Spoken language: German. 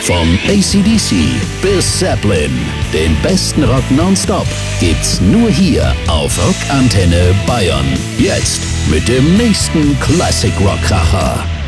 Vom AC/DC bis Zeppelin, den besten Rock nonstop gibt's nur hier auf Rockantenne Bayern. Jetzt mit dem nächsten Classic Rock Kracher.